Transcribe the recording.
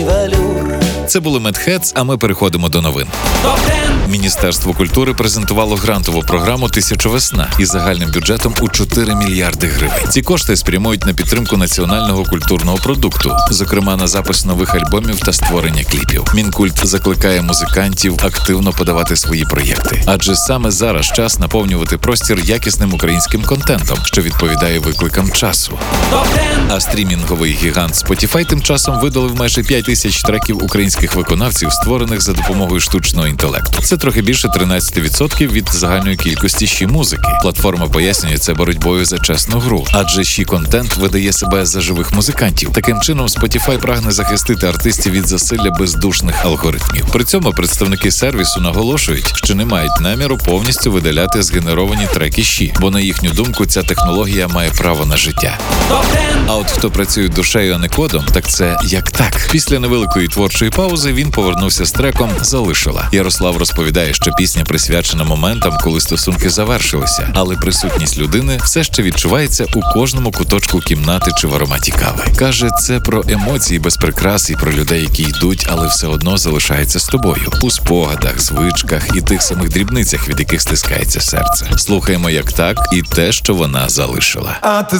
Це були Медхедс, а ми переходимо до новин. Міністерство культури презентувало грантову програму «1000 весна» із загальним бюджетом у 4 мільярди гривень. Ці кошти спрямують на підтримку національного культурного продукту, зокрема на запис нових альбомів та створення кліпів. Мінкульт закликає музикантів активно подавати свої проєкти, адже саме зараз час наповнювати простір якісним українським контентом, що відповідає викликам часу. А стрімінговий гігант Spotify тим часом видалив майже 5000 треків українських виконавців, створених за допомогою штучного інтелекту. Це трохи більше 13% від загальної кількості щі музики. Платформа пояснює це боротьбою за чесну гру, адже щі контент видає себе за живих музикантів. Таким чином, Spotify прагне захистити артистів від засилля бездушних алгоритмів. При цьому представники сервісу наголошують, що не мають наміру повністю видаляти згенеровані треки щі, бо на їхню думку ця технологія має право на життя. А от хто працює душею, а не кодом, так це як так. Після невеликої творчої паузи він повернувся з треком «Залишила». Ярослав розповідає, що пісня присвячена моментам, коли стосунки завершилися, але присутність людини все ще відчувається у кожному куточку кімнати чи в ароматі кави. Каже, це про емоції без прикрас і про людей, які йдуть, але все одно залишаються з тобою. У спогадах, звичках і тих самих дрібницях, від яких стискається серце. Слухаємо як так і те, що вона залишила. А ти